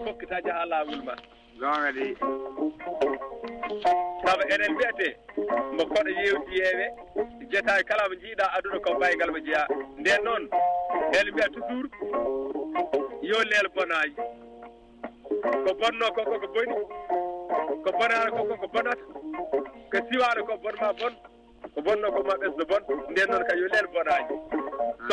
kokkitaji ha lawol ma gonga di sabu enen mbiyete mo koɗo yewti yeewe jeeta kala mo jiiɗa aduna ko baygal mo jeeya nden noon ene mbiya toujours yo leel bonaji ko bonno koko ko boni ko bonano koko ko bonata ko siwano ko bonma bon ko bonno ko ma ɓesdo bon nden noon kay yo leel bonaji